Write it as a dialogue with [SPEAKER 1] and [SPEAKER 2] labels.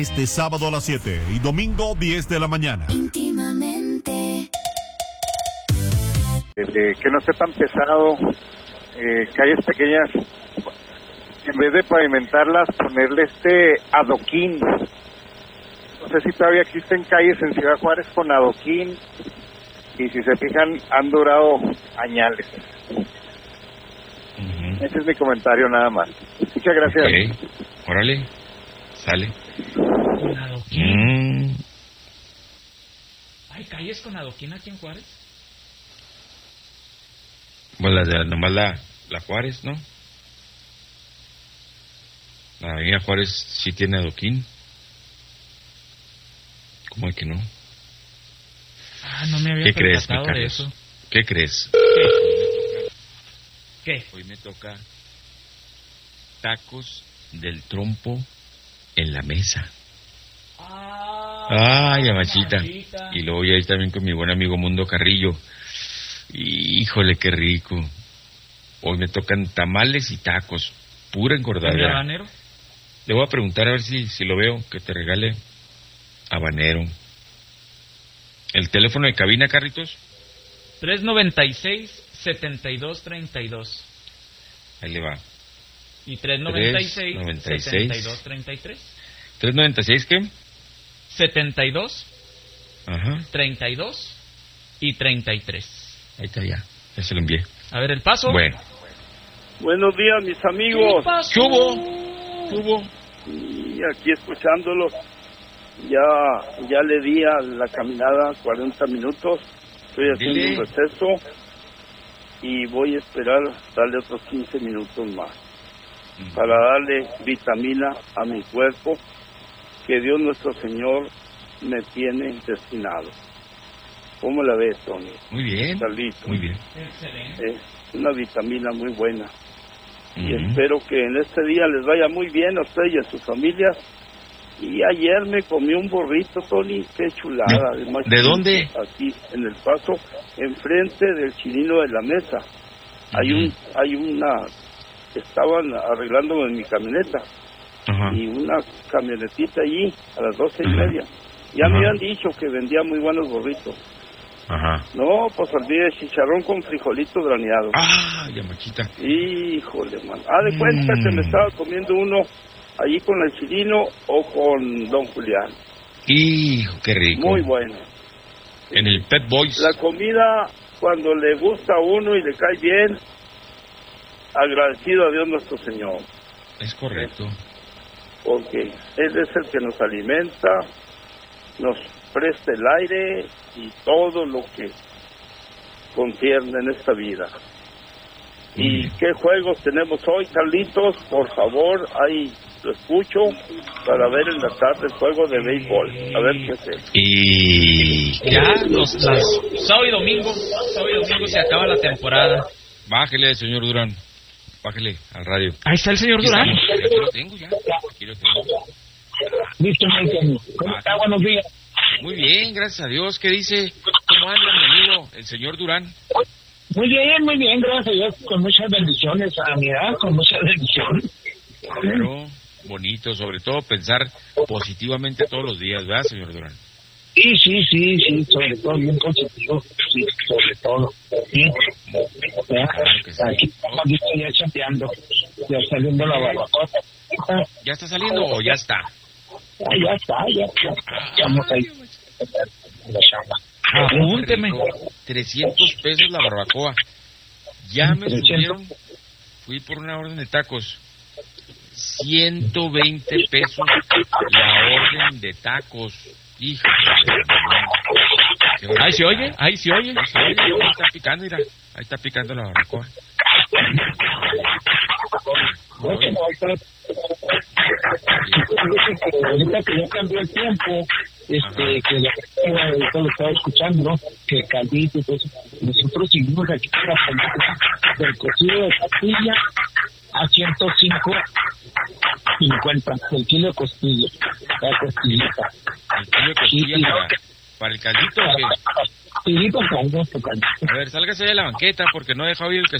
[SPEAKER 1] este sábado a las 7 y domingo 10 de la mañana.
[SPEAKER 2] Íntimamente.
[SPEAKER 3] Que no esté tan pesado, calles pequeñas, en vez de pavimentarlas, ponerle adoquín. No sé si todavía existen calles en Ciudad Juárez con adoquín, y si se fijan, han durado añales. Ese es mi comentario nada más. Muchas gracias.
[SPEAKER 4] Okay. Órale, sale.
[SPEAKER 5] Con adoquín. ¿Hay calles con adoquín aquí en Juárez?
[SPEAKER 4] Bueno, nomás la Juárez, ¿no? La avenida Juárez sí tiene adoquín. ¿Cómo es que no?
[SPEAKER 5] No me había percatado de eso.
[SPEAKER 4] ¿Qué crees?
[SPEAKER 5] ¿Qué?
[SPEAKER 4] Hoy me toca tacos del trompo en la mesa. Ay, amachita. Y luego voy a ir también con mi buen amigo Mundo Carrillo. Híjole, qué rico. Hoy me tocan tamales y tacos. Pura engordadera.
[SPEAKER 5] ¿El habanero?
[SPEAKER 4] Le voy a preguntar a ver si lo veo, que te regale habanero. ¿El teléfono de cabina, Carritos?
[SPEAKER 5] 396-7232.
[SPEAKER 4] Ahí le va.
[SPEAKER 5] Y 396-7233.
[SPEAKER 4] ¿396 qué?
[SPEAKER 5] 72,
[SPEAKER 4] Ajá.
[SPEAKER 5] 32 y 33.
[SPEAKER 4] Ahí está, ya se lo envié.
[SPEAKER 5] A ver, el paso.
[SPEAKER 4] Bueno.
[SPEAKER 6] Buenos días, mis amigos.
[SPEAKER 5] ¿Qué hubo?
[SPEAKER 6] Y aquí escuchándolos. Ya le di a la caminada 40 minutos. Estoy haciendo un receso y voy a esperar darle otros 15 minutos más para darle vitamina a mi cuerpo que Dios nuestro Señor me tiene destinado. ¿Cómo la ves, Tony?
[SPEAKER 4] Muy bien.
[SPEAKER 6] Carlito.
[SPEAKER 4] Muy bien.
[SPEAKER 5] Excelente.
[SPEAKER 6] Es una vitamina muy buena. Y espero que en este día les vaya muy bien a ustedes y a sus familias. Y ayer me comí un burrito, Tony, qué chulada.
[SPEAKER 4] ¿De dónde?
[SPEAKER 6] Aquí, en El Paso, enfrente del Chilino de la Mesa. Hay una... Estaban arreglándome en mi camioneta.
[SPEAKER 4] Ajá.
[SPEAKER 6] Y una camionetita allí, a las 12:30. Ya me habían dicho que vendía muy buenos burritos.
[SPEAKER 4] Ajá.
[SPEAKER 6] No, pues olvide chicharrón con frijolito graneado.
[SPEAKER 4] Ya machita.
[SPEAKER 6] Híjole, man. De cuenta que me estaba comiendo uno allí con el Chilino o con Don Julián.
[SPEAKER 4] Hijo, qué rico.
[SPEAKER 6] Muy bueno.
[SPEAKER 4] En el Pet Boys.
[SPEAKER 6] La comida, cuando le gusta a uno y le cae bien, agradecido a Dios nuestro Señor.
[SPEAKER 4] Es correcto.
[SPEAKER 6] Porque Él es el que nos alimenta, nos presta el aire y todo lo que concierne en esta vida. ¿Y qué juegos tenemos hoy, Carlitos? Por favor, ahí lo escucho para ver en la tarde el juego de béisbol. A ver qué es.
[SPEAKER 4] Y
[SPEAKER 5] ya sábado y domingo se acaba la temporada.
[SPEAKER 4] Bájele, señor Durán. Bájele al radio.
[SPEAKER 5] Ahí está el señor Durán.
[SPEAKER 4] Aquí lo tengo ya. Aquí lo tengo.
[SPEAKER 7] Listo, ¿cómo está? Buenos días.
[SPEAKER 4] Muy bien, gracias a Dios. ¿Qué dice? ¿Cómo anda mi amigo, el señor Durán?
[SPEAKER 7] Muy bien, gracias a Dios. Con muchas bendiciones a mi edad, con muchas bendiciones.
[SPEAKER 4] Claro, bonito. Sobre todo pensar positivamente todos los días, ¿verdad, señor Durán?
[SPEAKER 7] Sí, sobre todo bien positivo, sí, sobre todo. Sí.
[SPEAKER 4] Claro que sí.
[SPEAKER 7] Aquí estamos ya chateando, ya saliendo la barbacoa.
[SPEAKER 4] ¿Ya está saliendo o ya está?
[SPEAKER 7] Ya está. Vamos ahí. La chamba.
[SPEAKER 5] Apúnteme.
[SPEAKER 4] 300 pesos la barbacoa. Ya me subieron. Fui por una orden de tacos. 120 pesos la orden de tacos. Hijo.
[SPEAKER 5] Ahí se oye.
[SPEAKER 4] Ahí está picando, mira. Ahí está picando la barbacoa.
[SPEAKER 7] Ahorita que ya cambió el tiempo, que lo estaba escuchando, ¿no? Que caldito y todo eso. Nosotros seguimos aquí para poner del cocido de costilla a 105.50 el kilo de costilla, la costillita.
[SPEAKER 4] El kilo de costilla para el caldito, ¿o qué?
[SPEAKER 7] Sí, para caldito.
[SPEAKER 4] A ver, sálgase de la banqueta porque no he dejado ir el que